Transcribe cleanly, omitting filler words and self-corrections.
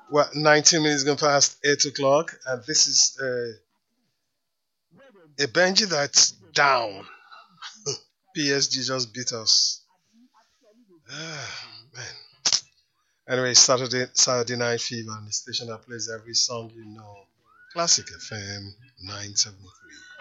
Well, 19 minutes gone past 8 o'clock, and this is a Benji that's down. PSG just beat us. Ah, man. Anyway, Saturday Night Fever, and the station that plays every song you know. Classic FM 973.